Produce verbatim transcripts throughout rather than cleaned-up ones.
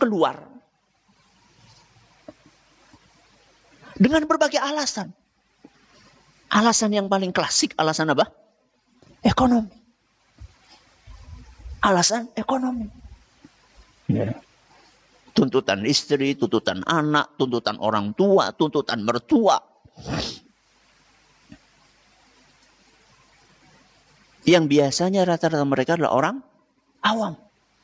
keluar. Dengan berbagai alasan. Alasan yang paling klasik, alasan apa? Ekonomi. Alasan ekonomi. Ya. Tuntutan istri, tuntutan anak, tuntutan orang tua, tuntutan mertua. Yang biasanya rata-rata mereka adalah orang awam.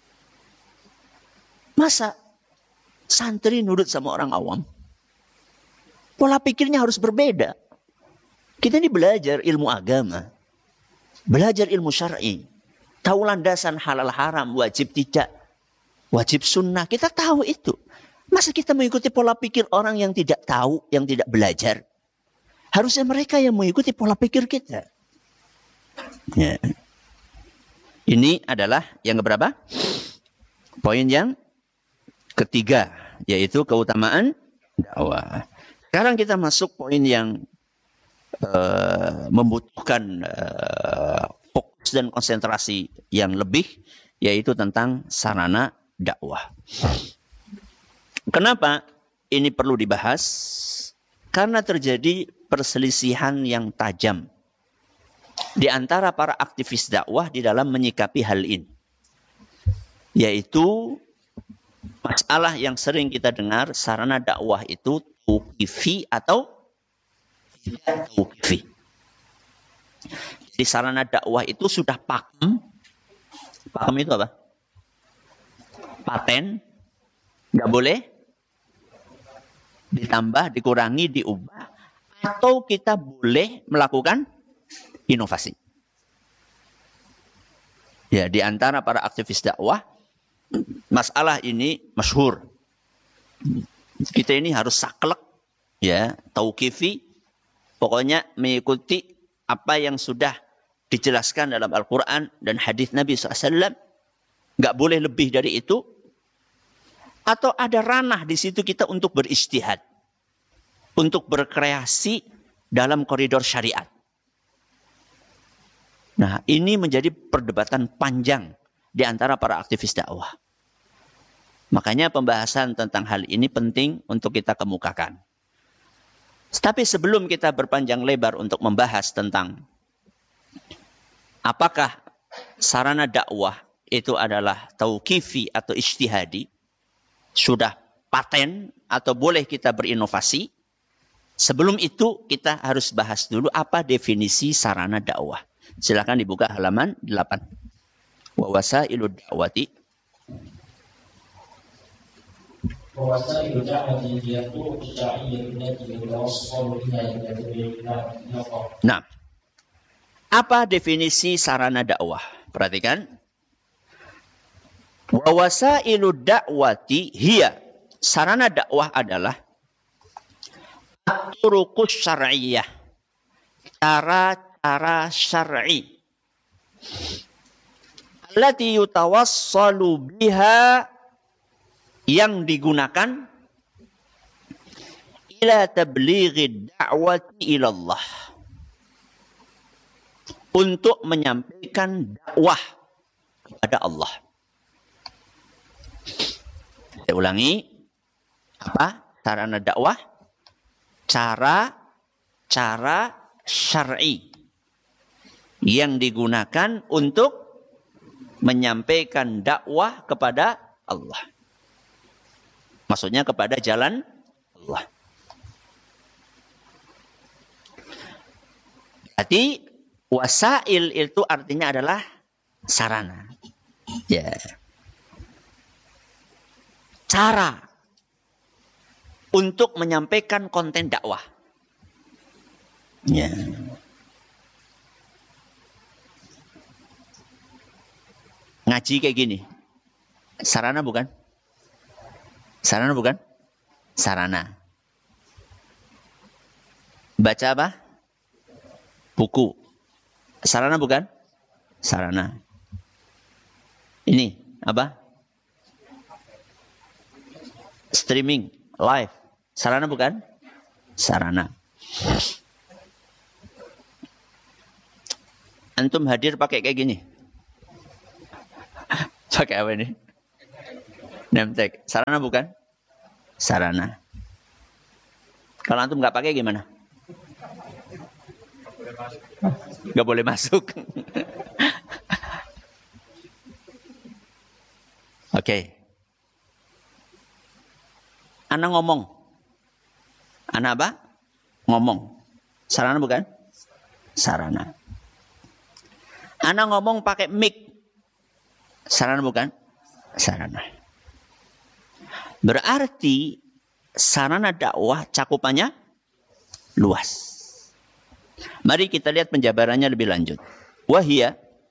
Masa santri nurut sama orang awam? Pola pikirnya harus berbeda. Kita ini belajar ilmu agama. Belajar ilmu syar'i. Tahu landasan halal haram, wajib tidak. Wajib sunnah. Kita tahu itu. Masa kita mengikuti pola pikir orang yang tidak tahu, yang tidak belajar? Harusnya mereka yang mengikuti pola pikir kita. Ya. Ini adalah yang keberapa? Poin yang ketiga. Yaitu keutamaan dakwah. Sekarang kita masuk poin yang Uh, membutuhkan uh, fokus dan konsentrasi yang lebih, yaitu tentang sarana dakwah. Kenapa ini perlu dibahas? Karena terjadi perselisihan yang tajam di antara para aktivis dakwah di dalam menyikapi hal ini, yaitu masalah yang sering kita dengar, sarana dakwah itu tauqifi atau tidak tauqifi. Jadi sarana dakwah itu sudah pakem. Pakem itu apa? Paten. Nggak boleh ditambah, dikurangi, diubah. Atau kita boleh melakukan inovasi. Ya, di antara para aktivis dakwah, masalah ini masyhur. Kita ini harus saklek, ya, tauqifi. Pokoknya mengikuti apa yang sudah dijelaskan dalam Al-Quran dan hadis Nabi shallallahu alaihi wasallam. Nggak boleh lebih dari itu. Atau ada ranah di situ kita untuk berijtihad. Untuk berkreasi dalam koridor syariat. Nah, ini menjadi perdebatan panjang di antara para aktivis dakwah. Makanya pembahasan tentang hal ini penting untuk kita kemukakan. Tapi sebelum kita berpanjang lebar untuk membahas tentang apakah sarana dakwah itu adalah tauqifi atau ijtihadi, sudah paten atau boleh kita berinovasi, sebelum itu kita harus bahas dulu apa definisi sarana dakwah. Silakan dibuka halaman delapan. Wa wasailud da'wati. ووسائل الدعوة هي الطرق الشرعية التي يتوصل بها إلى تبليغ الله. Nah, apa definisi sarana dakwah? Perhatikan. Wa wasailud da'wati hiya, sarana dakwah adalah at-turuqus syar'iyyah, cara-cara syar'i allati yutawassalu biha, yang digunakan ila tablighi da'wati ila Allah, untuk menyampaikan dakwah kepada Allah. Saya ulangi, apa sarana dakwah? Cara-cara syar'i yang digunakan untuk menyampaikan dakwah kepada Allah. Maksudnya kepada jalan Allah. Berarti wasail itu artinya adalah sarana. Ya. Cara untuk menyampaikan konten dakwah. Ya. Ngaji kayak gini. Sarana bukan? Sarana bukan? Sarana. Baca apa? Buku. Sarana bukan? Sarana. Ini apa? Streaming, live. Sarana bukan? Sarana. Antum hadir pakai kayak gini. Pakai apa ini? Nemtek. Sarana bukan? Sarana. Kalau antum nggak pakai gimana? Nggak boleh masuk. Oke. Okay. Ana ngomong. Ana apa? Ngomong. Sarana bukan? Sarana. Ana ngomong pakai mic. Sarana bukan? Sarana. Berarti sarana dakwah cakupannya luas. Mari kita lihat penjabarannya lebih lanjut. Wahia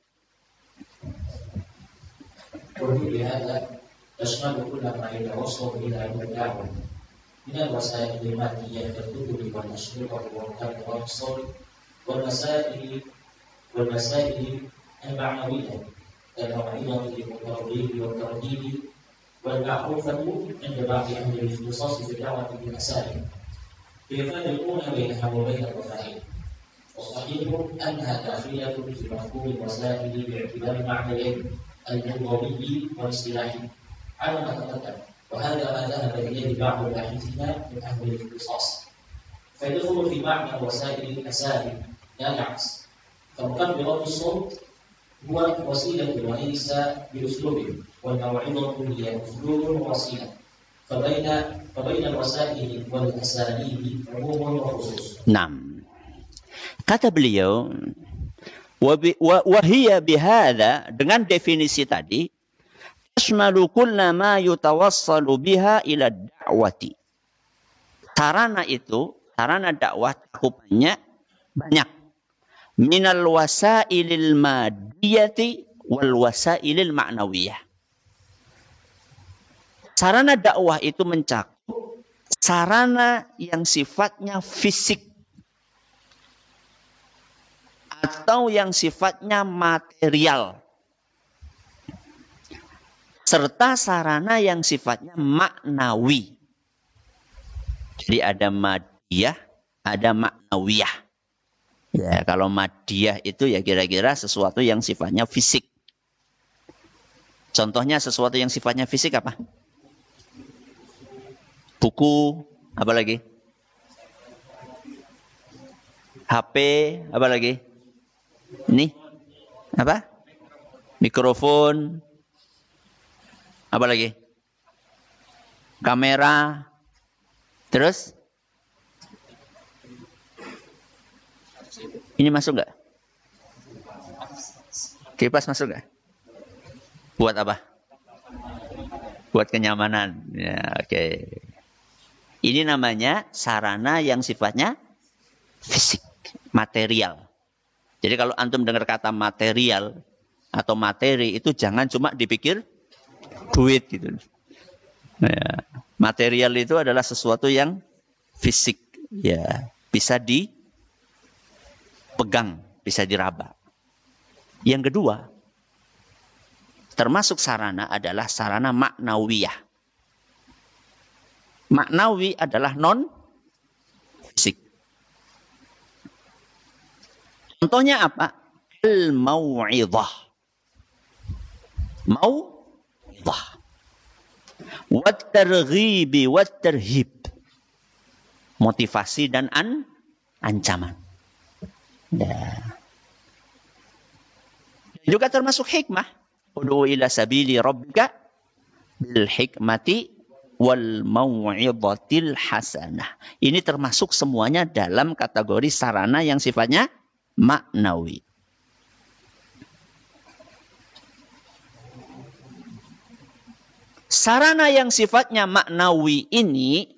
وبهذا تشمل كل ما يتوصل إلى الدعوة من الوسائل المادية كالكتب والأشرطة والتواصل والوسائل والوسائل المعنوية كالموعظة والترغيب والترهيب والمعروفة عند بعض أهل الاختصاص في الدعوة بالمسائل يفرقون بينها وبين الوسائل. والصحيح أنها داخلة في مفهوم الوسائل باعتبار معنيين اللغوي والاصطلاحي على ما تقدم، وهذا ما ذهب إليه بعض الباحثين من أهل الاختصاص، فيدخل في معنى الوسائل الأساليب لا العكس، فمكبرات الصوت هو وسيلة وليس بأسلوب، والموعظة هي أسلوب ووسيلة، فبين فبين الوسائل والأساليب عموم وخصوص. نعم. Kata beliau, wahiyya bihadza, dengan definisi tadi, tashmalu kulla ma yutawassalu biha ila da'wati. Sarana itu, sarana dakwah cakupannya banyak. Minal wasailil madiyati wal wasailil ma'nawiyah. Sarana dakwah itu mencakup sarana yang sifatnya fisik atau yang sifatnya material, serta sarana yang sifatnya maknawi. Jadi ada madiyah, ada maknawiyah. Ya, kalau madiyah itu ya kira-kira sesuatu yang sifatnya fisik. Contohnya sesuatu yang sifatnya fisik apa? Buku, apa lagi? H P, apa lagi? Ini apa? Mikrofon. Apa lagi? Kamera. Terus? Ini masuk nggak? Kipas masuk nggak? Buat apa? Buat kenyamanan. Ya, oke. Okay. Ini namanya sarana yang sifatnya fisik, material. Jadi kalau antum dengar kata material atau materi itu jangan cuma dipikir duit gitu. Ya, material itu adalah sesuatu yang fisik, ya, bisa dipegang, bisa diraba. Yang kedua, termasuk sarana adalah sarana maknawiyah. Maknawi adalah non fisik. Contohnya apa? Al-mau'idhah. Mau'idhah. Wat-targhibi wat-tarhib. Motivasi dan an ancaman. Ya. Juga termasuk hikmah. Ud'u ila sabili rabbika bil hikmati wal mau'idhatil hasanah. Ini termasuk semuanya dalam kategori sarana yang sifatnya maknawi. Sarana yang sifatnya maknawi ini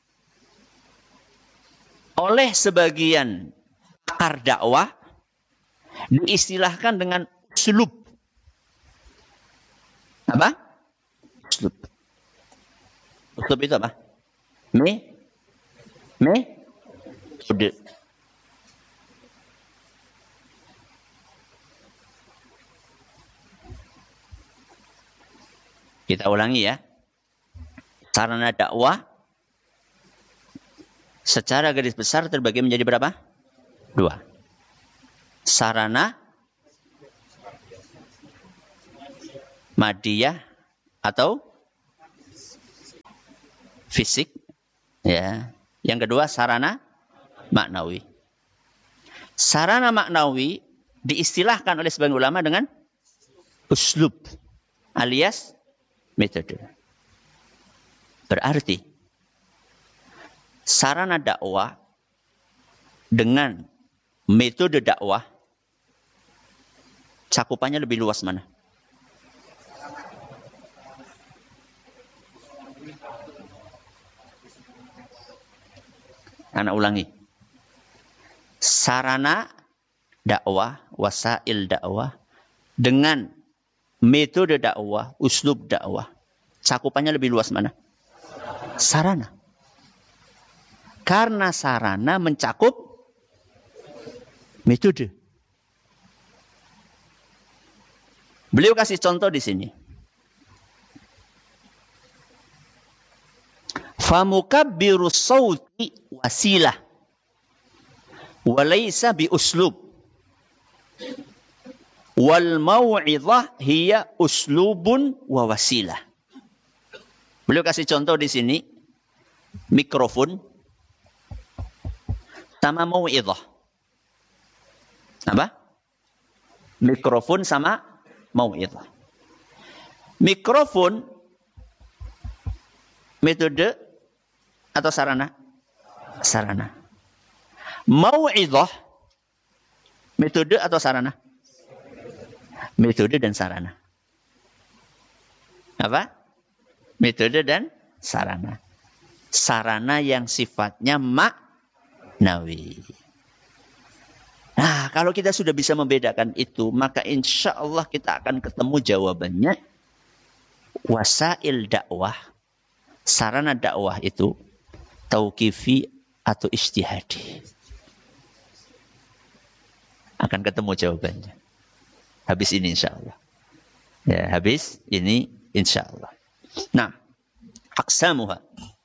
oleh sebagian pakar dakwah diistilahkan dengan uslub. Apa? Uslub. Uslub itu apa? Me? Me? Udah. Kita ulangi ya. Sarana dakwah secara garis besar terbagi menjadi berapa? Dua. Sarana madiyah atau fisik, ya. Yang kedua sarana maknawi. Sarana maknawi diistilahkan oleh sebagian ulama dengan uslub alias metode. Berarti sarana dakwah dengan metode dakwah cakupannya lebih luas mana? Anak ulangi. Sarana dakwah, wasail dakwah dengan metode dakwah, uslub dakwah. Cakupannya lebih luas mana? Sarana. Karena sarana mencakup metode. Beliau kasih contoh di sini. Famukabbiru sawti wasilah walaysa bi uslub wal mau'izah hiya uslubun wa wasilah. Beliau kasih contoh di sini mikrofon sama mau'izah. Apa? Mikrofon sama mau'izah. Mikrofon metode atau sarana? Sarana. Mau'izah metode atau sarana? Metode dan sarana. Apa? Metode dan sarana. Sarana yang sifatnya maknawi. Nah, kalau kita sudah bisa membedakan itu, maka insya Allah kita akan ketemu jawabannya. Wasail dakwah, sarana dakwah itu tauqifi atau ijtihadi. Akan ketemu jawabannya. Habis ini insya Allah. Ya, habis ini insya Allah. Nah, aqsamuha.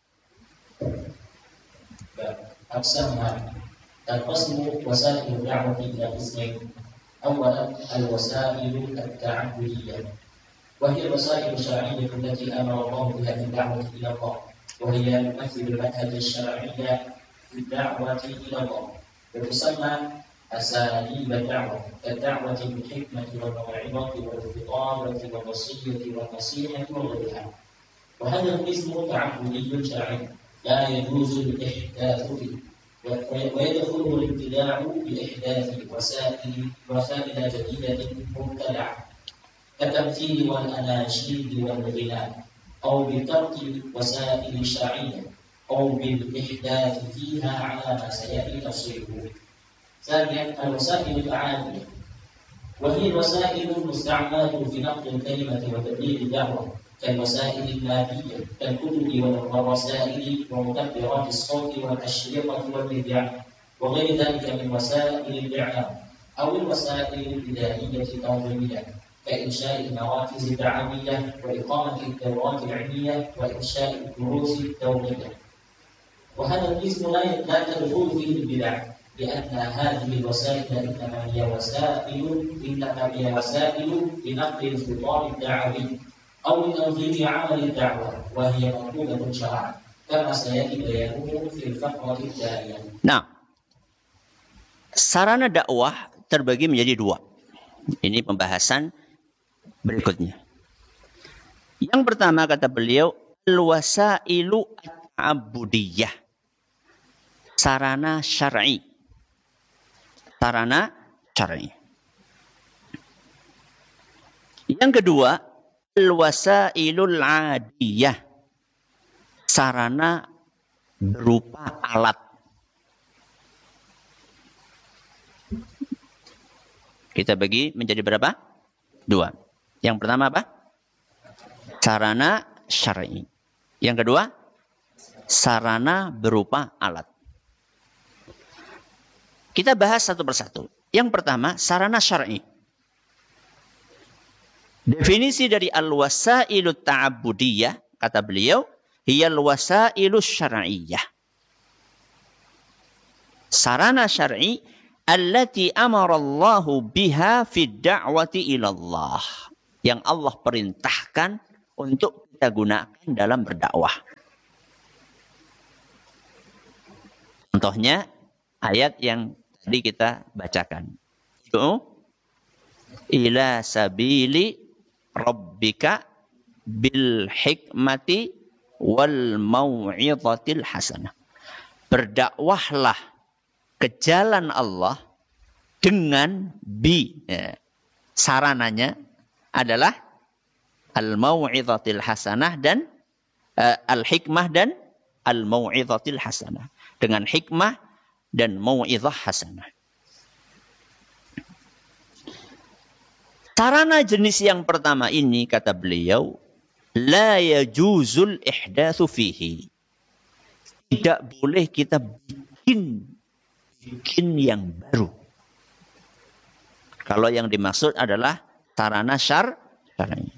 Aqsamuha. Al-qasmu wasailu da'wati ila qismain. Awalan al-wasailu at-ta'abbudiyah. Wa hiya al-wasailu syar'iyyah allati amara Allah biha ad-da'wati ila Allah. Wa hiya tumathilu al-manhaj asy-syar'iyya fi ad-da'wati ila Allah. Wa tusamma أساليب الدعوة كالدعوة بالحكمة والموعظة والخطابة والوصية والنصيحة وغيرها. وهذا القسم تعبدي شرعي لا يجوز الإحداث فيه، ويدخله الابتداع بإحداث وسائل وسائل جديدة مبتدعة كالتمثيل والأناشيد والغناء، أو بترك وسائل شرعية، أو بالإحداث فيها على ما سيأتي تفصيله. ثانيا الوسائل العامة، وهي الوسائل المستعملة في نقل الكلمة وتبليغ الدعوة كالوسائل المادية كالكتب والرسائل ومكبرات الصوت والأشرطة والمذياع وغير ذلك من وسائل الإعلام، أو الوسائل الإدارية التنظيمية كإنشاء المراكز الدعوية وإقامة الدورات العلمية وإنشاء الدروس الدورية. وهذا القسم لا تدخل فيه البدع، لأن هذه الوسائل إنما هي وسائل إنما هي وسائل لنقل الخطاب الدعوي أو لتنظيم عمل الدعوة، وهي مطلوبة شرعا كما سيأتي بيانه في الفقرة التالية. Nah, sarana dakwah terbagi menjadi dua. Ini pembahasan berikutnya. Yang pertama kata beliau, al-wasailu at-ta'abbudiyah. Sarana syar'i. Sarana syar'i. Yang kedua, al-wasailul adiyah. Sarana berupa alat. Kita bagi menjadi berapa? Dua. Yang pertama apa? Sarana syar'i. Yang kedua, sarana berupa alat. Kita bahas satu persatu. Yang pertama, sarana syar'i. Definisi dari al-wasailu ta'abbudiyah, kata beliau, hiyal wasailu syar'iyyah. Sarana syar'i allati amarallahu biha fid da'wati ilallah. Yang Allah perintahkan untuk kita gunakan dalam berdakwah. Contohnya ayat yang tadi kita bacakan. Itu ila sabili rabbika bil hikmati wal mau'izatil hasanah. Berdakwahlah ke jalan Allah dengan bi. Ya. Sarananya adalah al mau'izatil hasanah dan uh, al hikmah dan al mau'izatil hasanah. Dengan hikmah dan mau'izah hasanah. Sarana jenis yang pertama ini, kata beliau, la yajuzul ihdatsu fihi. Tidak boleh kita bikin bikin yang baru. Kalau yang dimaksud adalah sarana syar syar'i.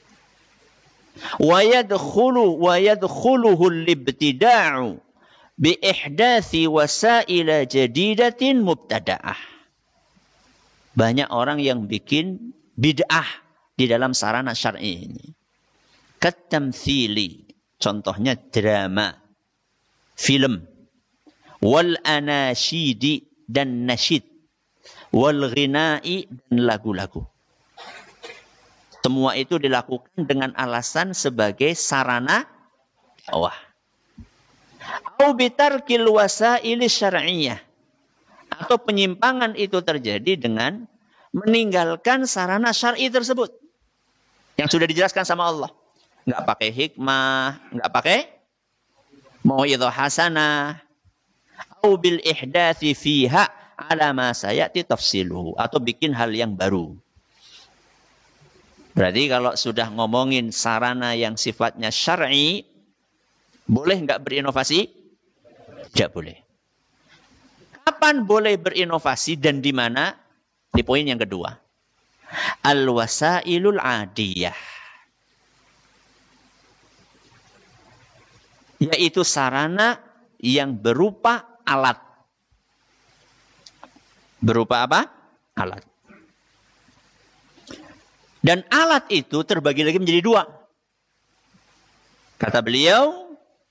Wa yadkhulu wa yadkhuluhu al-ibtida'u bi ihdathi wasaila jadidatin mubtada'ah. Banyak orang yang bikin bid'ah di dalam sarana syar'i ini. Katamthili, contohnya drama, film, wal anasyidi dan nasyid, wal ghina'i dan lagu-lagu. Semua itu dilakukan dengan alasan sebagai sarana dakwah. Au bitarkil wasaili syar'iyyah, atau penyimpangan itu terjadi dengan meninggalkan sarana syar'i tersebut yang sudah dijelaskan sama Allah. Enggak pakai hikmah, enggak pakai mau'izah hasanah, au bil ihdatsi fiha ala ma sayati tafsiluhu, atau bikin hal yang baru. Berarti kalau sudah ngomongin sarana yang sifatnya syar'i, boleh enggak berinovasi? Tidak boleh. Kapan boleh berinovasi dan di mana? Di poin yang kedua. Al-wasailul adiyah. Yaitu sarana yang berupa alat. Berupa apa? Alat. Dan alat itu terbagi lagi menjadi dua. Kata beliau,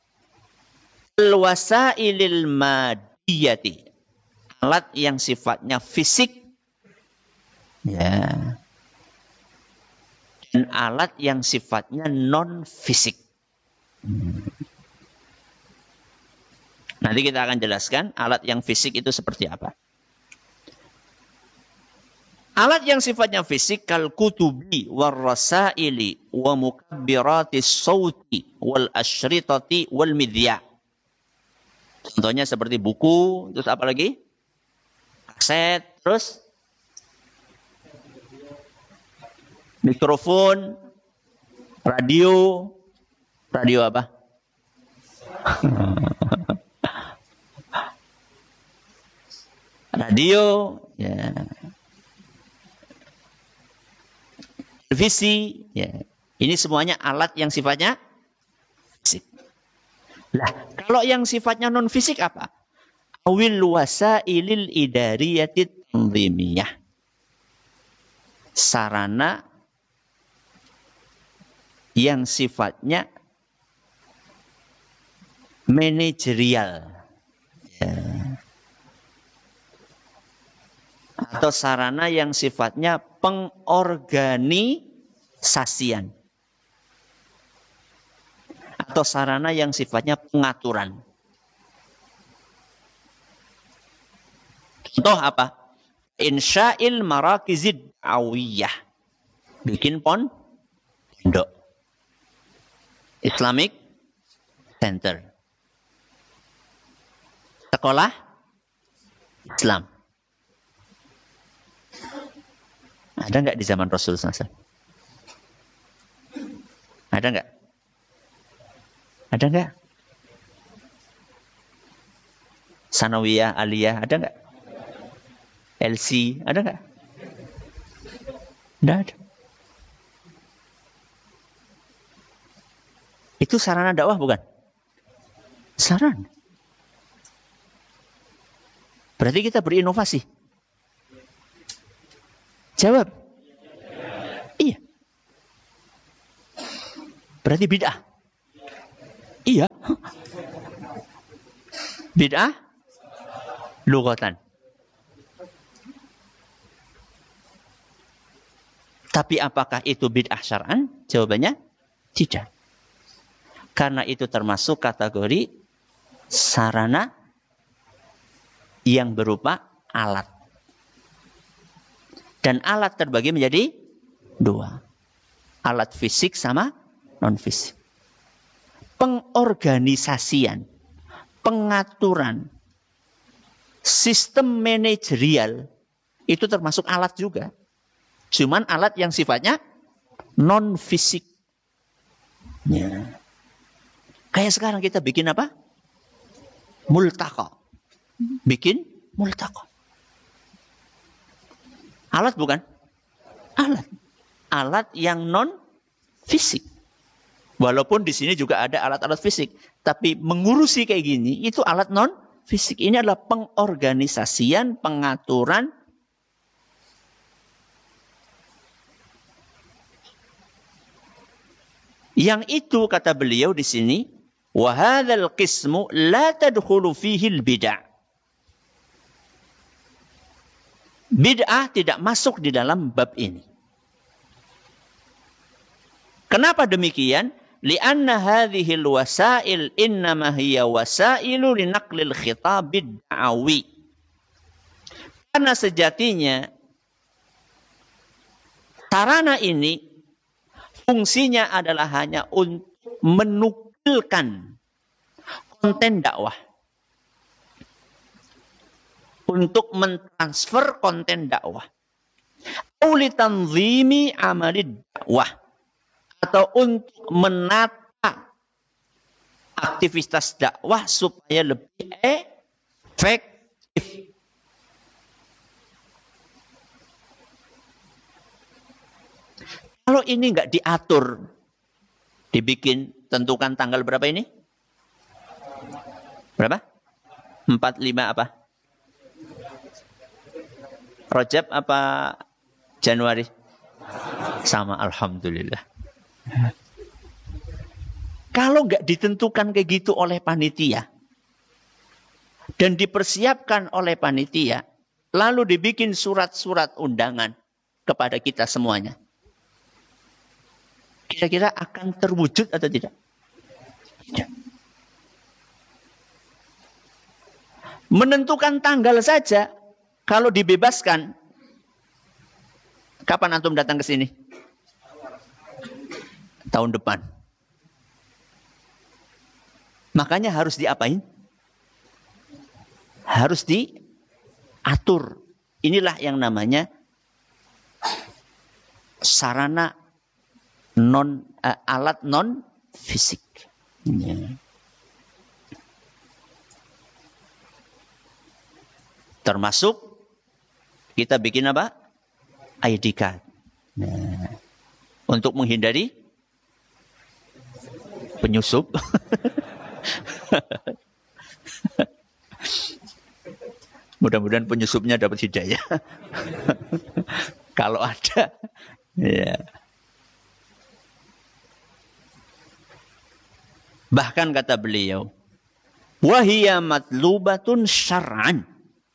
al-wasailil madiyati. Alat yang sifatnya fisik. Ya. Dan alat yang sifatnya non-fisik. Hmm. Nanti kita akan jelaskan alat yang fisik itu seperti apa. Alat yang sifatnya fisik kal kutubi war rasaili wa mukabbiratis sauti wal asyritati wal midya. Contohnya seperti buku, terus apa lagi? Kaset, terus mikrofon, radio, radio apa? Radio, ya. Televisi, ya. Ini semuanya alat yang sifatnya fisik. Lah, kalau yang sifatnya non fisik apa? Awil wasailil idariyati tanzimiyah. Sarana yang sifatnya manajerial, ya. Atau sarana yang sifatnya pengorganisasian, atau sarana yang sifatnya pengaturan. Contoh apa? Insya'il marakizid awiyah. Bikin pon, pondok. Islamic Center. Sekolah Islam. Ada nggak di zaman Rasul sallallahu alaihi wasallam? Ada nggak? Ada nggak? Sanawiyah, Aliyah, ada nggak? L C, ada nggak? Tidak ada. Itu sarana dakwah bukan? Sarana. Berarti kita berinovasi. Jawab. Iya. Berarti bid'ah. Iya. Bid'ah Lughatan. Tapi apakah itu bid'ah syar'an? Jawabannya tidak. Karena itu termasuk kategori sarana yang berupa alat. Dan alat terbagi menjadi dua. Alat fisik sama non-fisik. Pengorganisasian, pengaturan, sistem manajerial itu termasuk alat juga. Cuman alat yang sifatnya non-fisik. Ya. Kayak sekarang kita bikin apa? Multaqa. Bikin multaqa. Alat bukan? Alat. Alat yang non-fisik. Walaupun di sini juga ada alat-alat fisik. Tapi mengurusi kayak gini, itu alat non-fisik. Ini adalah pengorganisasian, pengaturan, yang itu kata beliau di sini, wa hadzal qismu la tadkhulu fihi al-bid'ah. Bid'ah tidak masuk di dalam bab ini. Kenapa demikian? Li'anna hadhihi al-wasail innama hiya wasailu linaqlil khitab bid-da'awi. Karena sejatinya sarana ini fungsinya adalah hanya untuk menukilkan konten dakwah. Untuk mentransfer konten dakwah. Auli tanzimi amalid dakwah. Atau untuk menata aktivitas dakwah supaya lebih efektif. Kalau ini nggak diatur, dibikin, tentukan tanggal berapa ini? Berapa? empat lima apa? Rajab apa Januari? Sama, alhamdulillah. Kalau nggak ditentukan kayak gitu oleh panitia, dan dipersiapkan oleh panitia, lalu dibikin surat-surat undangan kepada kita semuanya, kira-kira akan terwujud atau tidak? Tidak. Menentukan tanggal saja, kalau dibebaskan, kapan antum datang ke sini? Tahun depan. Makanya harus diapain? Harus diatur. Inilah yang namanya sarana non uh, alat non fisik. Ya. Termasuk kita bikin apa? I D card. Nah, untuk menghindari penyusup. Mudah-mudahan penyusupnya dapat hidayah. Kalau ada. Ya. Bahkan kata beliau, wahiyya matlubatun syar'an.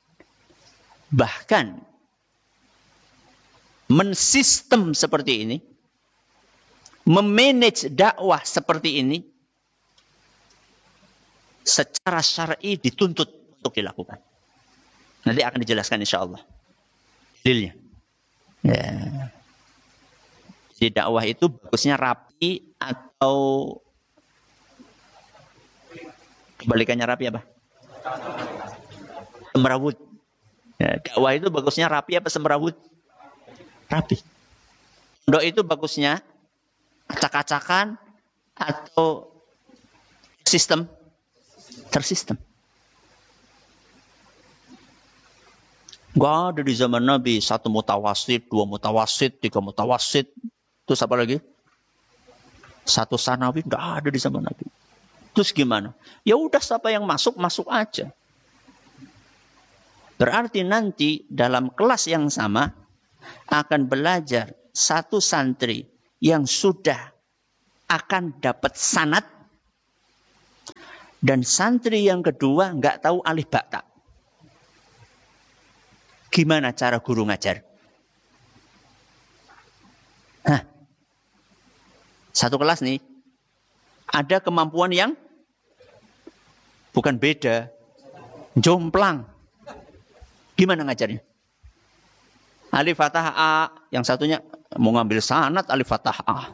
Bahkan mensistem seperti ini, memanage dakwah seperti ini, secara syar'i dituntut untuk dilakukan. Nanti akan dijelaskan insya Allah dalilnya. Ya. Jadi dakwah itu bagusnya rapi atau kebalikannya rapi apa? Semrawut. Ya, dakwah itu bagusnya rapi apa semrawut? Rapi. Pondok itu bagusnya acak-acakan atau sistem? Tersistem. Gak ada di zaman Nabi satu mutawasid, dua mutawasid, tiga mutawasid. Terus apa lagi? Satu sanawi, gak ada di zaman Nabi. Terus gimana? Ya udah siapa yang masuk, masuk aja. Berarti nanti dalam kelas yang sama akan belajar satu santri yang sudah akan dapat sanad, dan santri yang kedua nggak tahu alif ba ta. Gimana cara guru ngajar? Hah. Satu kelas nih, ada kemampuan yang bukan beda, jomplang. Gimana ngajarnya? Alif fathah A, yang satunya mau ngambil sanad alif fathah A.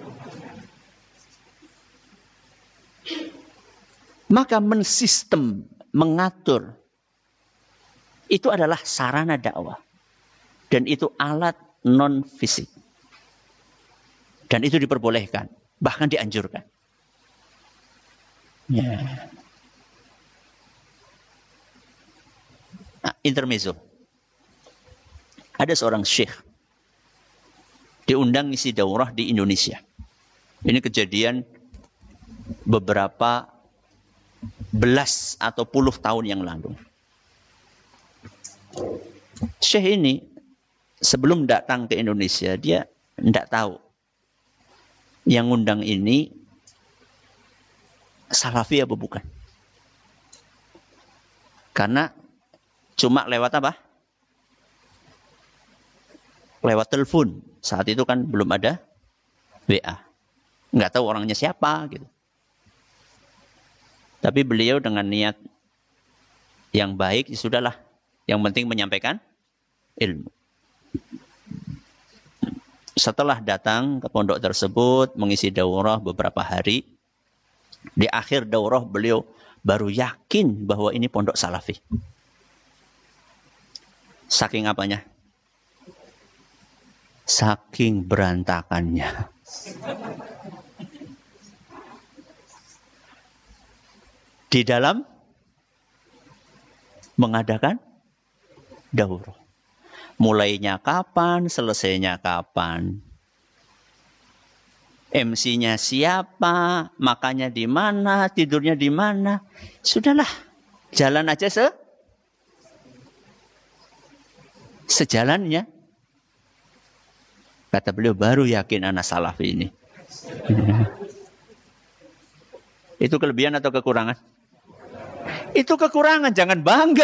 Maka mensistem, mengatur, itu adalah sarana dakwah. Dan itu alat non-fisik. Dan itu diperbolehkan, bahkan dianjurkan. Ya. Nah, intermezzo. Ada seorang syekh diundang ngisi daurah di Indonesia. Ini kejadian beberapa belas atau puluh tahun yang lalu. Syekh ini sebelum datang ke Indonesia, dia tidak tahu yang ngundang ini Salafi apa bukan. Karena cuma lewat apa? Lewat telepon. Saat itu kan belum ada W A. Nggak tahu orangnya siapa gitu. Tapi beliau dengan niat yang baik, ya sudahlah. Yang penting menyampaikan ilmu. Setelah datang ke pondok tersebut, mengisi daurah beberapa hari, di akhir daurah beliau baru yakin bahwa ini pondok Salafi. Saking apanya? Saking berantakannya. Di dalam mengadakan daurah. Mulainya kapan, selesainya kapan. M C-nya siapa, makannya di mana, tidurnya di mana. Sudahlah, jalan aja se sejalannya. Kata beliau, baru yakin anak Salafi ini. Itu kelebihan atau kekurangan? Itu kekurangan, jangan bangga.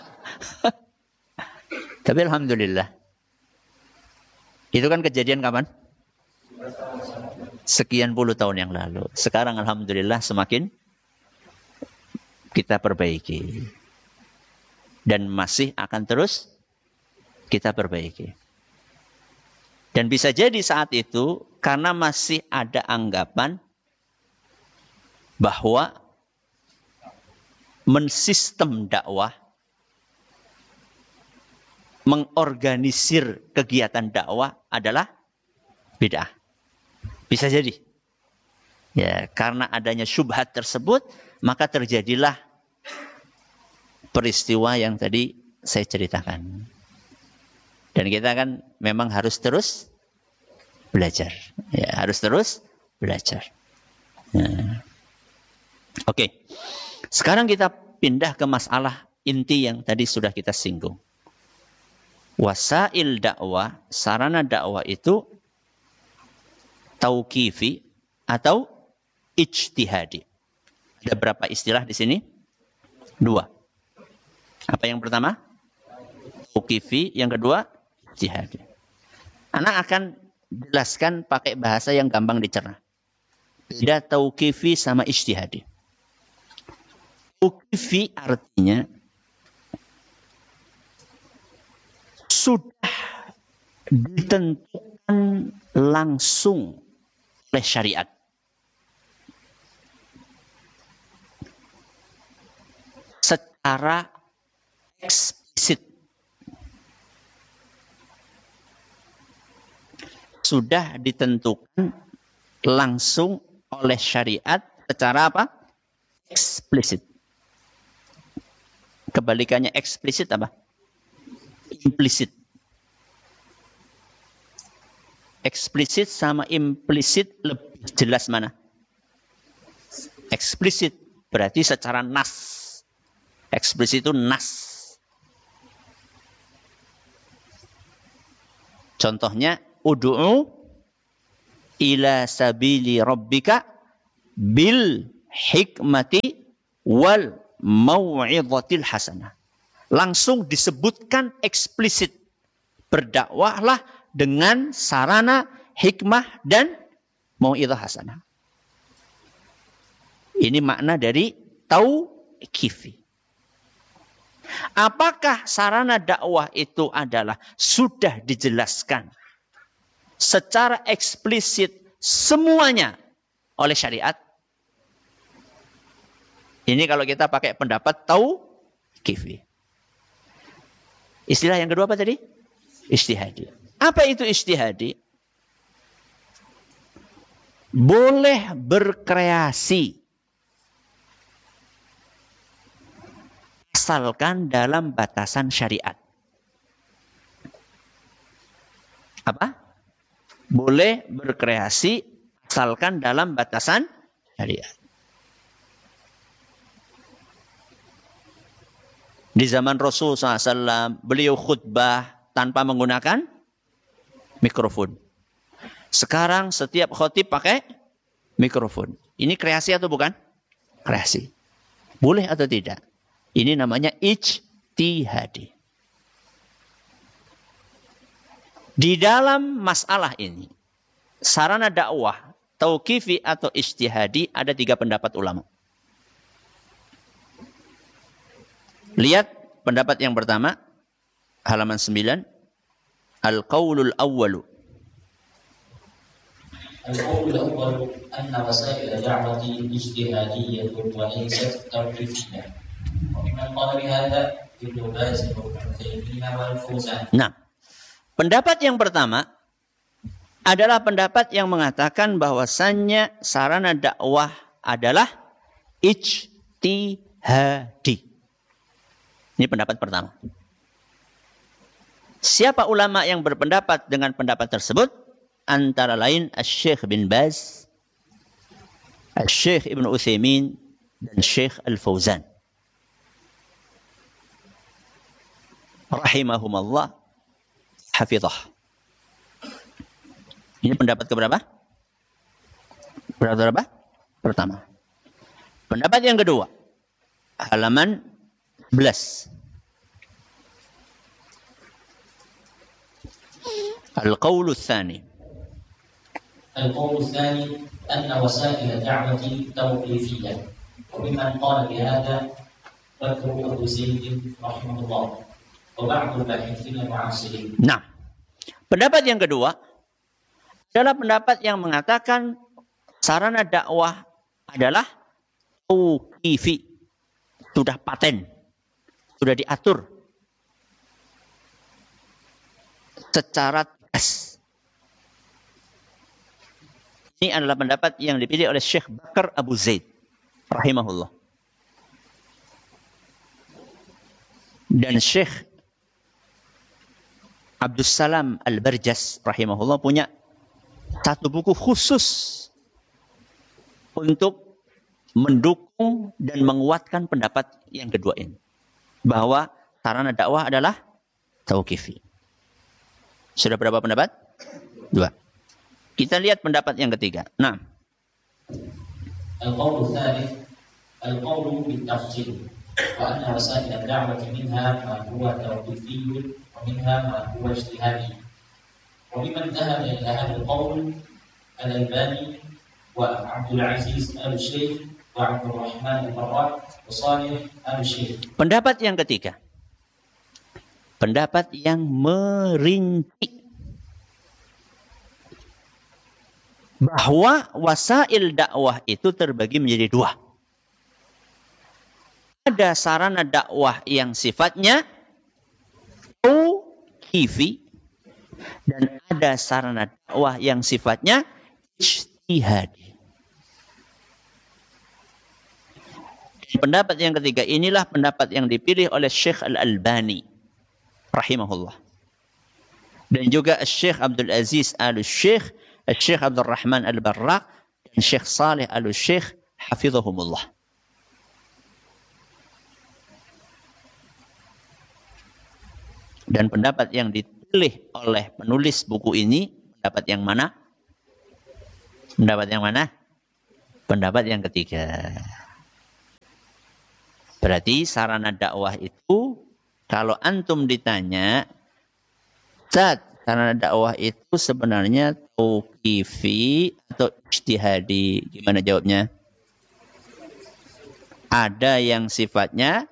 Tapi alhamdulillah. Itu kan kejadian kapan? Sekian puluh tahun yang lalu. Sekarang alhamdulillah semakin kita perbaiki. Dan masih akan terus kita perbaiki. Dan bisa jadi saat itu karena masih ada anggapan bahwa mensistem dakwah, mengorganisir kegiatan dakwah adalah bid'ah. Bisa jadi. Ya, karena adanya syubhat tersebut, maka terjadilah peristiwa yang tadi saya ceritakan. Dan kita kan memang harus terus belajar. Ya, harus terus belajar. Ya. Oke. Sekarang kita pindah ke masalah inti yang tadi sudah kita singgung. Wasail dakwah, sarana dakwah itu tauqifi atau ijtihadi. Ada berapa istilah di sini? Dua. Apa yang pertama? Tauqifi, yang kedua ijtihadi. Anak akan jelaskan pakai bahasa yang gampang dicerna. Beda tauqifi sama ijtihadi. Tauqifi artinya sudah ditentukan langsung oleh syariat. Secara eksplisit. Sudah ditentukan langsung oleh syariat secara apa? Eksplisit. Kebalikannya eksplisit apa? Implisit. Eksplisit sama implisit lebih jelas mana? Eksplisit berarti secara nas. Eksplisit itu nas. Contohnya, ud'u ila sabili rabbika bil hikmati wal mau'izatil hasanah. langsung disebutkan eksplisit. Berdakwahlah dengan sarana hikmah dan mau'izah hasanah. Ini makna dari tauqifi. Apakah sarana dakwah itu adalah sudah dijelaskan secara eksplisit semuanya oleh syariat? Ini kalau kita pakai pendapat tauqifi. Istilah yang kedua apa tadi? Ijtihadi. Apa itu ijtihadi? Boleh berkreasi asalkan dalam batasan syariat. Apa? Boleh berkreasi asalkan dalam batasan syariat. Di zaman Rasul shallallahu alaihi wasallam, beliau khutbah tanpa menggunakan mikrofon. Sekarang setiap khotib pakai mikrofon. Ini kreasi atau bukan? Kreasi. Boleh atau tidak? Ini namanya ijtihadi. Di dalam masalah ini, sarana dakwah, tauqifi atau ijtihadi, ada tiga pendapat ulama. Lihat pendapat yang pertama, halaman sembilan. Al-qawlul awwalu. القول الأول أن وسائل دعوة اجتهادية وليست توقيفية وممن قال بهذا ابن باز وابن عثيمين والفوزان. Nah, pendapat yang pertama adalah pendapat yang mengatakan bahwasannya sarana dakwah adalah ijtihadi. Ini pendapat pertama. Siapa ulama yang berpendapat dengan pendapat tersebut? Antara lain Asy-Syaikh bin Baz, Asy-Syaikh Ibn Utsaimin, dan Syekh Al-Fauzan. Rahimahumallah, hafizah. Ini pendapat keberapa? Pendapat berapa? Pertama. Pendapat yang kedua, halaman sebelas. Al-qawlu tsani. القول الثاني أن وسائل دعوة توقيفية وممن قال بهذا بكر أبو زيد رحمه الله وبعض الباحثين المعاصرين. Nah, pendapat yang kedua adalah pendapat yang mengatakan sarana dakwah adalah tauqifi, sudah paten, sudah diatur secara tegas. Ini adalah pendapat yang dipilih oleh Syekh Bakar Abu Zaid rahimahullah. Dan Syekh Abdus Salam Al-Barjas rahimahullah punya satu buku khusus untuk mendukung dan menguatkan pendapat yang kedua ini. Bahwa sarana dakwah adalah tauqifi. Sudah berapa pendapat? Dua. Kita lihat pendapat yang ketiga. Nah. Al-qawl tsalits al-qawl bil-tafsil wa anna wasail ad-da'wah minha ma huwa tawqifi wa minha ma huwa ijtihadi. Wa mimman dhahaba ila hadha al-qawl al-Albani wa Abdul Aziz al-Syekh wa Abdul Rahman al-Barrak wa Shalih al-Syekh. Pendapat yang ketiga. Pendapat yang merinci bahwa wasail dakwah itu terbagi menjadi dua. Ada sarana dakwah yang sifatnya tauqifi dan ada sarana dakwah yang sifatnya ijtihadi. Pendapat yang ketiga inilah pendapat yang dipilih oleh Syekh Al-Albani rahimahullah. Dan juga Syekh Abdul Aziz Al-Syekh, Syekh Abdul Rahman Al-Barrak, dan Syekh Salih Al-Syekh hafizahumullah. Dan pendapat yang dipilih oleh penulis buku ini, pendapat yang mana? Pendapat yang mana? Pendapat yang ketiga. Berarti sarana dakwah itu Kalau antum ditanya, Ustaz, karena dakwah itu sebenarnya tauqifi atau ijtihadi. Gimana jawabnya? Ada yang sifatnya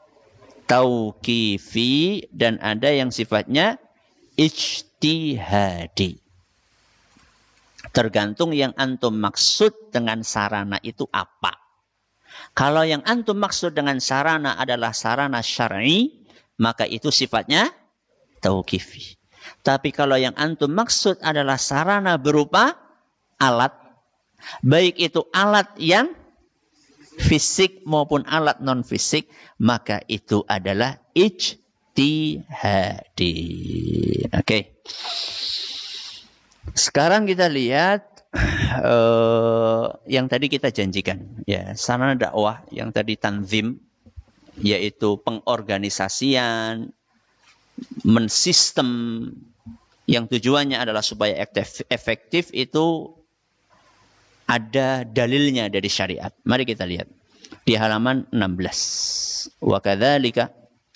tauqifi dan ada yang sifatnya ijtihadi. Tergantung yang antum maksud dengan sarana itu apa. Kalau yang antum maksud dengan sarana adalah sarana syar'i, maka itu sifatnya tauqifi. Tapi kalau yang antum maksud adalah sarana berupa alat, baik itu alat yang fisik maupun alat non-fisik, maka itu adalah ijtihadi. Oke. Okay. Sekarang kita lihat uh, yang tadi kita janjikan, ya, sarana dakwah yang tadi tanzim, yaitu pengorganisasian, mensistem, yang tujuannya adalah supaya efektif, efektif itu ada dalilnya dari syariat. Mari kita lihat di halaman enam belas. Wa kadzalika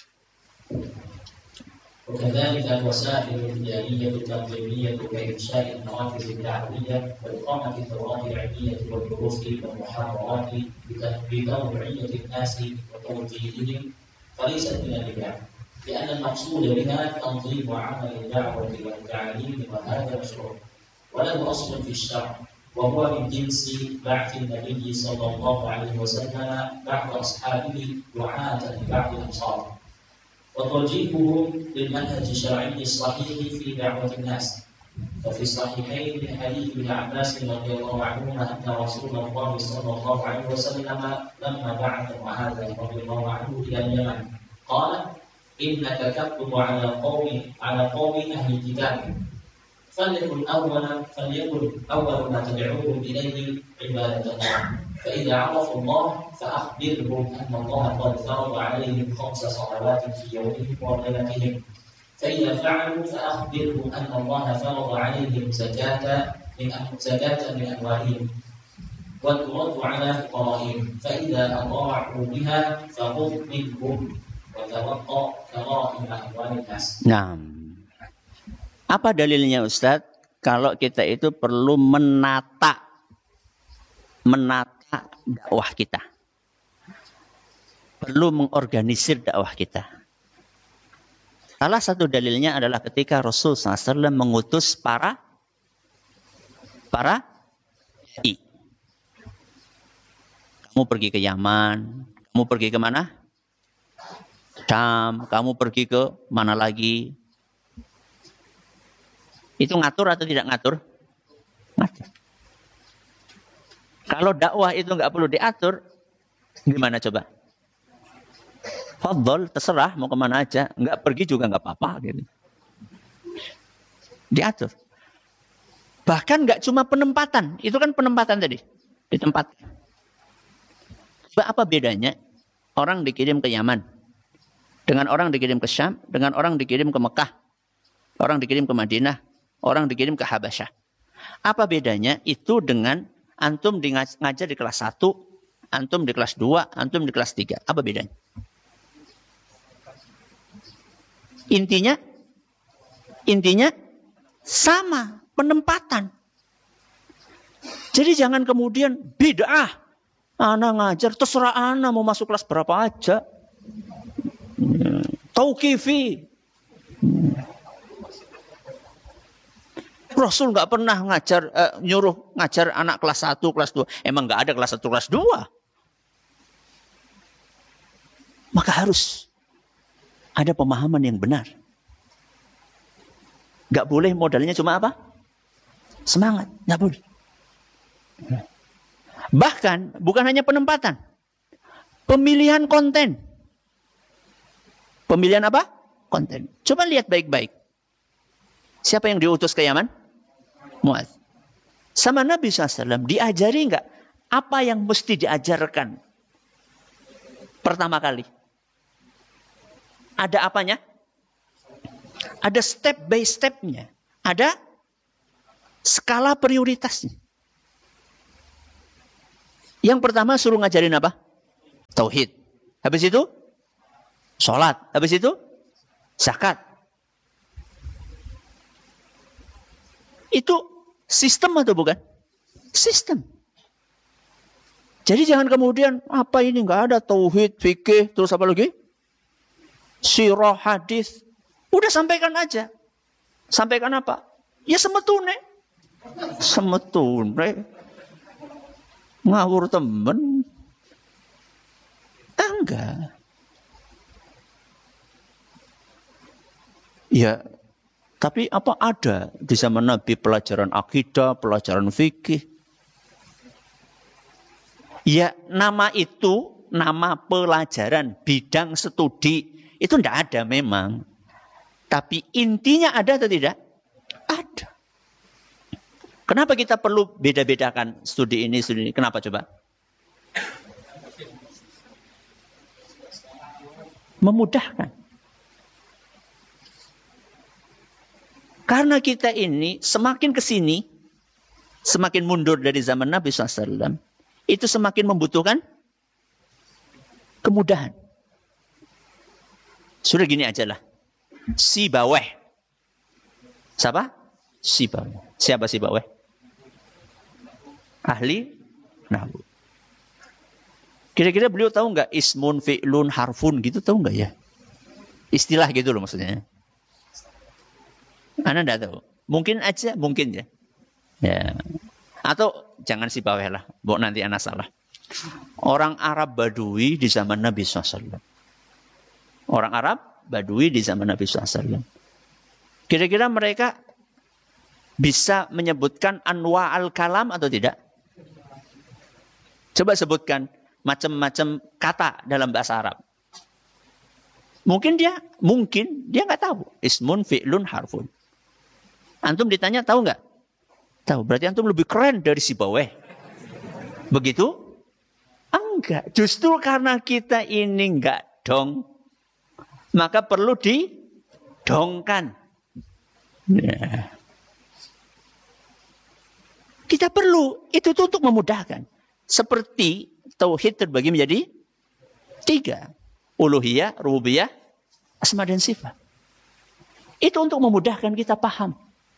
وكذلك الوسائل الإدارية التنظيمية كإنشاء النوافذ الدعوية وإقامة الدورات العلمية والدروس والمحاضرات بتوعية الناس وتوجيههم فليست من البدع، لأن المقصود بها تنظيم عمل الدعوة والتعليم وهذا مشروع وله أصل في الشرع، وهو من جنس بعث النبي صلى الله عليه وسلم بعض أصحابه دعاة لبعض الأمصار وتوجيههم للمنهج الشرعي الصحيح في دعوة الناس. ففي الصحيحين من حديث ابن عباس رضي الله عنهما أن رسول الله صلى الله عليه وسلم لما بعث معاذ رضي الله عنه إلى اليمن قال: إنك تكتب على قوم على قوم أهل الكتاب فليكن أول فليكن أول ما تدعوهم إليه عبادة الله، فإذا عرفوا الله فأخبرهم أن الله قد فرض عليهم خمس صلوات في يومهم وليلتهم، فإذا فعلوا فأخبرهم أن الله فرض عليهم زكاة من زكاة من أموالهم وترد على فقرائهم، فإذا أطاعوا بها فخذ منهم وتوقع كرائم أموال الناس. Nah, apa dalilnya Ustadz? Kalau kita itu perlu menata menata dakwah kita. Perlu mengorganisir dakwah kita. Salah satu dalilnya adalah ketika Rasul shallallahu alaihi wasallam mengutus para para dai. Kamu pergi ke Yaman, kamu pergi ke mana? Syam, kamu pergi ke mana lagi? Itu ngatur atau tidak ngatur? Ngatur. Kalau dakwah itu nggak perlu diatur, gimana coba? Fadhol, terserah mau kemana aja, nggak pergi juga nggak apa-apa gitu. Diatur. Bahkan nggak cuma penempatan, itu kan penempatan tadi, di tempat. Coba apa bedanya orang dikirim ke Yaman dengan orang dikirim ke Syam, dengan orang dikirim ke Mekah, orang dikirim ke Madinah, orang dikirim ke Habasyah. Apa bedanya itu dengan antum di ngajar di kelas satu, antum di kelas dua, antum di kelas tiga. Apa bedanya? Intinya, intinya sama, penempatan. Jadi jangan kemudian bid'ah. Ana ngajar, terserah ana mau masuk kelas berapa aja. Tauqifi. Rasul nggak pernah ngajar, uh, nyuruh ngajar anak kelas satu, kelas dua. Emang nggak ada kelas satu, kelas dua. Maka harus ada pemahaman yang benar. Nggak boleh modalnya cuma apa? Semangat. Nggak boleh. Bahkan bukan hanya penempatan. Pemilihan konten. Pemilihan apa? Konten. Coba lihat baik-baik. Siapa yang diutus ke Yaman? Mu'adz. Sama Nabi shallallahu alaihi wasallam diajari enggak apa yang mesti diajarkan pertama kali? Ada apanya? Ada step by stepnya. Ada skala prioritasnya. Yang pertama suruh ngajarin apa? Tauhid. Habis itu sholat. Habis itu zakat. Itu sistem atau bukan? Sistem. Jadi jangan kemudian, apa ini nggak ada tauhid, fikih, terus apa lagi? Sirah, hadis. Udah sampaikan aja. Sampaikan apa? Ya semetune. Semetune. Ngawur temen. Enggak. Ya, tapi apa ada di zaman Nabi pelajaran akidah, pelajaran fikih? Ya, nama itu, nama pelajaran, bidang studi, itu tidak ada memang. Tapi intinya ada atau tidak? Ada. Kenapa kita perlu beda-bedakan studi ini, studi ini? Kenapa coba? Memudahkan. Karena kita ini semakin ke sini, semakin mundur dari zaman Nabi shallallahu alaihi wasallam, itu semakin membutuhkan kemudahan. Sudah gini aja lah. Sibawayh. Siapa? Sibawayh. Siapa Sibawayh? Ahli nahwu. Kira-kira beliau tahu nggak ismun, fi'lun, harfun gitu, tahu nggak ya? Istilah gitu loh maksudnya. Anda nggak tahu. Mungkin aja, mungkin ya. Ya. Atau jangan Sibawayh lah, Bok nanti anak salah. Orang Arab Badui di zaman Nabi shallallahu alaihi wasallam. Orang Arab Badui di zaman Nabi shallallahu alaihi wasallam. Kira-kira mereka bisa menyebutkan anwa al-kalam atau tidak? Coba sebutkan macam-macam kata dalam bahasa Arab. Mungkin dia, mungkin dia nggak tahu. Ismun, fi'lun, harfun. Antum ditanya tahu nggak? Tahu. Berarti antum lebih keren dari Sibawayh. Begitu? Enggak. Justru karena kita ini enggak dong, maka perlu didongkan. Ya. Kita perlu. Itu tuh untuk memudahkan. Seperti tauhid terbagi menjadi tiga. Uluhiyah, rububiyah, asma dan sifat. Itu untuk memudahkan kita paham.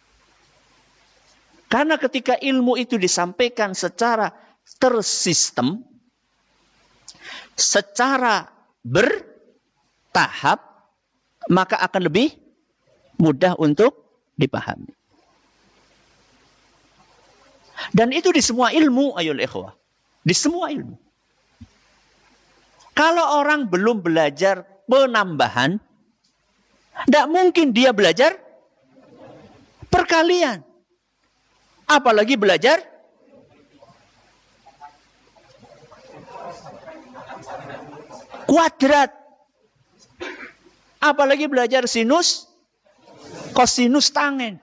Karena ketika ilmu itu disampaikan secara tersistem, secara bertahap, maka akan lebih mudah untuk dipahami. Dan itu di semua ilmu, ayol ikhwah. Di semua ilmu. Kalau orang belum belajar penambahan, tidak mungkin dia belajar perkalian. Apalagi belajar kuadrat. Apalagi belajar sinus, kosinus tangen.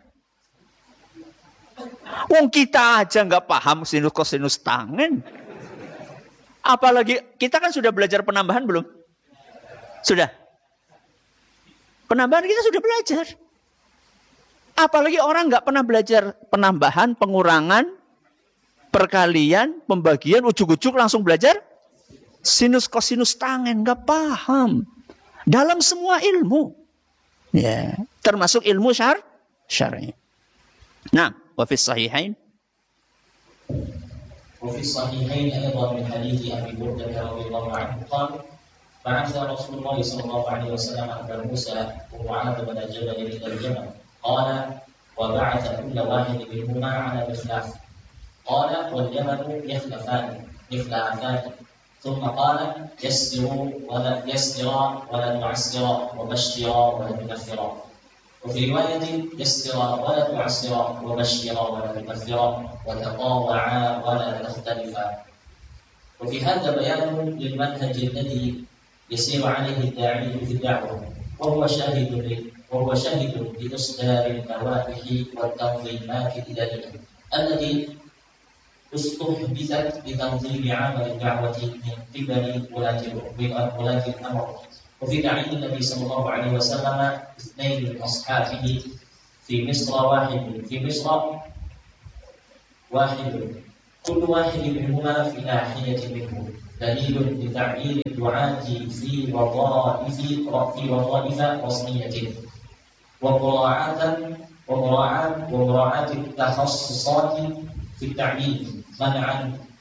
Wong kita aja nggak paham sinus, kosinus tangen. Apalagi kita kan sudah belajar penambahan belum? Sudah. Penambahan kita sudah belajar. Apalagi orang nggak pernah belajar penambahan, pengurangan, perkalian, pembagian, ujuk-ujuk langsung belajar sinus kosinus tangen, nggak paham. Dalam semua ilmu, ya, termasuk ilmu syar, syar'i. Nah, wa fi sahihain. Wa fi sahihain aydan min hadits Abi Burdah radhiyallahu anhu qala ba'atha Rasulullah sallallahu alaihi wasallam Abu Musa wa Mu'adz bin Jabal ila al-Yaman. قال وبعث كل واحد منهما على مخلاف قال واليمن يخلفان مخلافان ثم قال يسروا ولا يسرا ولا تعسرا وبشرا ولا تنفرا وفي رواية يسرا ولا تعسرا وبشرا ولا تنفرا وتطاوعا ولا تختلفا وفي هذا بيان للمنهج الذي يسير عليه الداعي في الدعوة وهو شاهد وهو شاهد بإصدار النوافح والتنظيمات الإدارية التي استحدثت لتنظيم عمل الدعوة من قبل ولاة ولاة الأمر وفي تعيين النبي صلى الله عليه وسلم اثنين من أصحابه في مصر واحد في مصر واحد كل واحد منهما في ناحية منه دليل لتعبير الدعاة في وظائف في وظائف رسمية ومراعاة ومراعاة ومراعاة التخصصات في التعبير منعا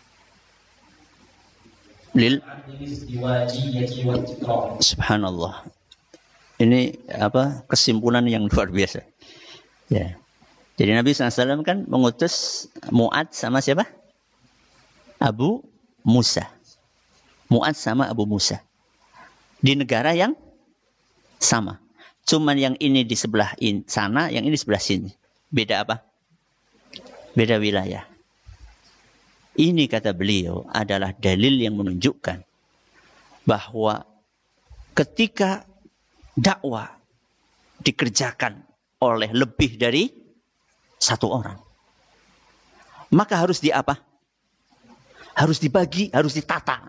lil الازدواجية والتكرار. Subhanallah. Ini apa kesimpulan yang luar biasa. Ya. Jadi Nabi shallallahu alaihi wasallam kan mengutus Mu'adz sama siapa? Abu Musa. Mu'adz sama Abu Musa. Di negara yang sama. Cuman yang ini di sebelah in, sana, yang ini di sebelah sini. Beda apa? Beda wilayah. Ini kata beliau adalah dalil yang menunjukkan bahwa ketika dakwah dikerjakan oleh lebih dari satu orang, maka harus di apa? Harus dibagi, harus ditata.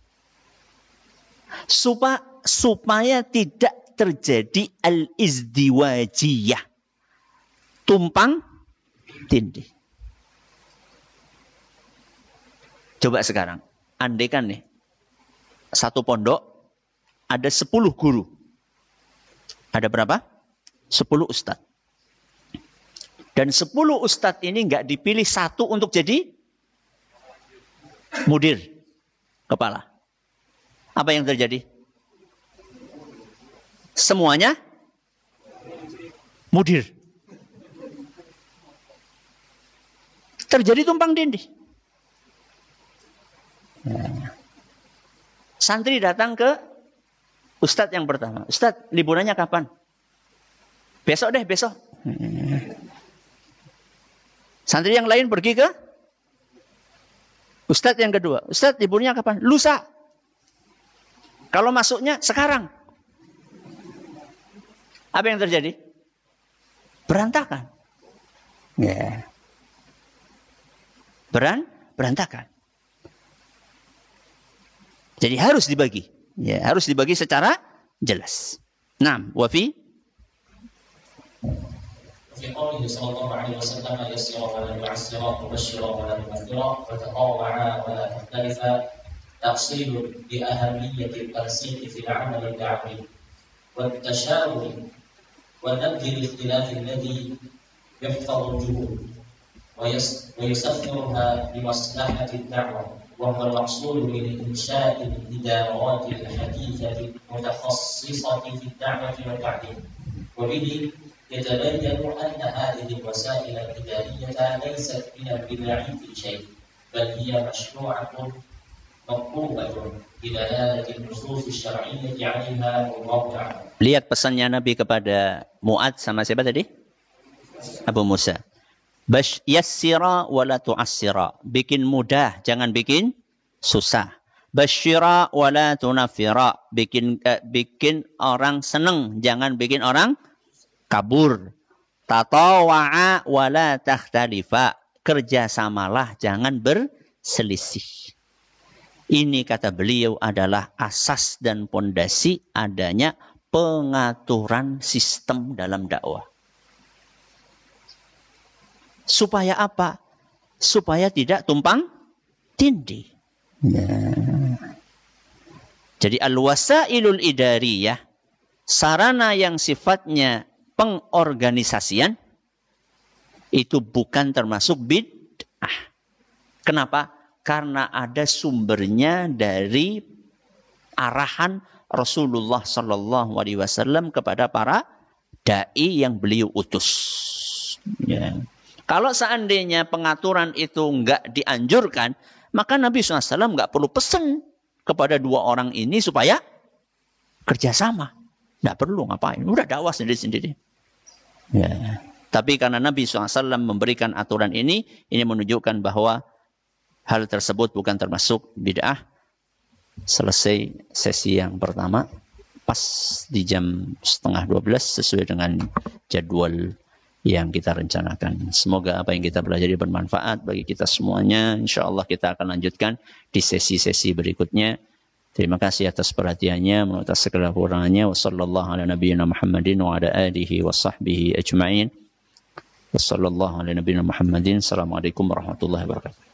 Supaya, supaya tidak terjadi al-izdiwajiyah. Tumpang tindih. Coba sekarang, andaikan nih, satu pondok ada sepuluh guru. Ada berapa? Sepuluh ustadz. Dan sepuluh ustadz ini nggak dipilih satu untuk jadi mudir, kepala. Apa yang terjadi? Semuanya mudir. Terjadi tumpang tindih. Ya. Santri datang ke ustadz yang pertama. Ustadz, liburannya kapan? Besok deh, besok. Santri yang lain pergi ke ustadz yang kedua. Ustadz, liburnya kapan? Lusa. Kalau masuknya sekarang. Apa yang terjadi? Berantakan. Ya. Beran, berantakan. Jadi harus dibagi. Ya, harus dibagi secara jelas. Naam, wa fi في قوله صلى الله عليه وسلم يسر ولا تعسر وبشر ولا تنفر وتطاوعا ولا تختلفا تفصيل لأهمية التنسيق في العمل الدعوي والتشاور ونبذ الاختلاف الذي يحفظ الجهود ويسخرها لمصلحة الدعوة وهو المقصود من إنشاء الإدارات الحديثة المتخصصة في الدعوة والتعليم وبه يتبين أن هذه الوسائل الإدارية ليست من البدع في شيء بل هي مشروعة مطلوبة بدلالة النصوص الشرعية عليها والله أعلم. Lihat pesannya Nabi kepada Mu'adz sama siapa tadi? Abu Musa. Bash yassira wa la tu'assira. Bikin mudah, jangan bikin susah. Basyira wa la tunafira. Bikin eh, bikin orang senang, jangan bikin orang kabur. Tatawa'a wa la takhtalifa. Kerjasamalah, jangan berselisih. Ini kata beliau adalah asas dan pondasi adanya pengaturan sistem dalam dakwah. Supaya apa? Supaya tidak tumpang tindih. Ya. Jadi al-wasailul idariyah, sarana yang sifatnya pengorganisasian, itu bukan termasuk bid'ah. Kenapa? Karena ada sumbernya dari arahan Rasulullah Sallallahu Alaihi Wasallam kepada para dai yang beliau utus. Ya. Kalau seandainya pengaturan itu enggak dianjurkan, maka Nabi shallallahu alaihi wasallam enggak perlu pesan kepada dua orang ini supaya kerjasama. Enggak perlu ngapain. Udah dakwah sendiri-sendiri. Ya. Tapi karena Nabi shallallahu alaihi wasallam memberikan aturan ini, ini menunjukkan bahwa hal tersebut bukan termasuk bid'ah. Selesai sesi yang pertama. Pas di jam setengah dua belas sesuai dengan jadwal yang kita rencanakan. Semoga apa yang kita pelajari bermanfaat bagi kita semuanya. Insya Allah kita akan lanjutkan di sesi-sesi berikutnya. Terima kasih atas perhatiannya, atas segala kurangannya. Wassallallahu ala nabiyyina Muhammadin wa ala alihi wa sahbihi ajma'in. Wassallallahu ala nabiyyina Muhammadin. Assalamualaikum warahmatullahi wabarakatuh.